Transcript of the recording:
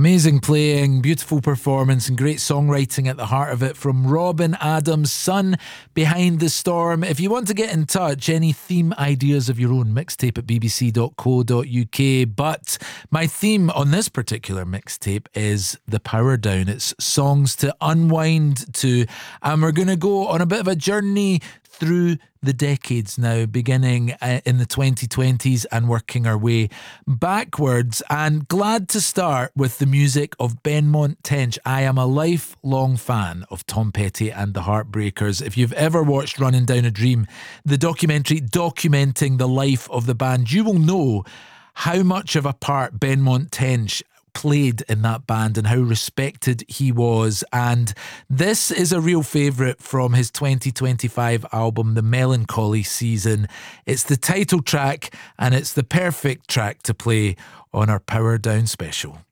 Amazing playing, beautiful performance and great songwriting at the heart of it from Robin Adams, Sun Behind the Storm. If you want to get in touch, any theme ideas of your own, mixtape at bbc.co.uk. But my theme on this particular mixtape is the Power Down. It's songs to unwind to, and we're going to go on a bit of a journey through the decades now, beginning in the 2020s and working our way backwards. And glad to start with the music of Benmont Tench. I am a lifelong fan of Tom Petty and the Heartbreakers. If you've ever watched Running Down a Dream, the documentary documenting the life of the band, you will know how much of a part Benmont Tench played in that band and how respected he was. And this is a real favourite from his 2025 album, The Melancholy Season. It's the title track and it's the perfect track to play on our Power Down special.